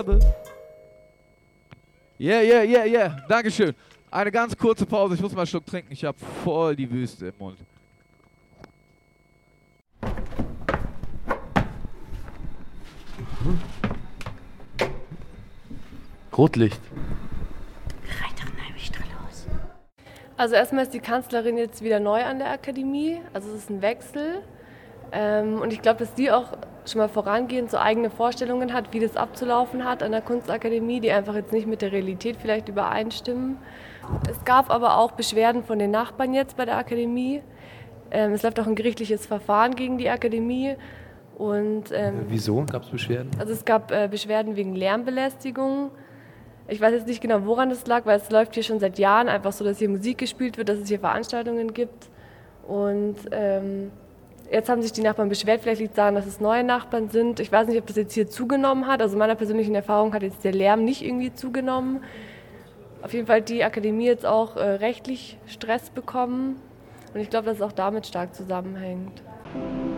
Yeah. Dankeschön. Eine ganz kurze Pause. Ich muss mal einen Schluck trinken. Ich habe voll die Wüste im Mund. Rotlicht. Also erstmal ist die Kanzlerin jetzt wieder neu an der Akademie, also es ist ein Wechsel. Und ich glaube, dass die auch schon mal vorangehend so eigene Vorstellungen hat, wie das abzulaufen hat an der Kunstakademie, die einfach jetzt nicht mit der Realität vielleicht übereinstimmen. Es gab aber auch Beschwerden von den Nachbarn jetzt bei der Akademie. Es läuft auch ein gerichtliches Verfahren gegen die Akademie. Und, Wieso gab es Beschwerden? Also es gab Beschwerden wegen Lärmbelästigung. Ich weiß jetzt nicht genau, woran das lag, weil es läuft hier schon seit Jahren einfach so, dass hier Musik gespielt wird, dass es hier Veranstaltungen gibt. Und jetzt haben sich die Nachbarn beschwert, vielleicht liegt es daran, dass es neue Nachbarn sind. Ich weiß nicht, ob das jetzt hier zugenommen hat. Also meiner persönlichen Erfahrung hat jetzt der Lärm nicht irgendwie zugenommen. Auf jeden Fall hat die Akademie jetzt auch rechtlich Stress bekommen. Und ich glaube, dass es auch damit stark zusammenhängt.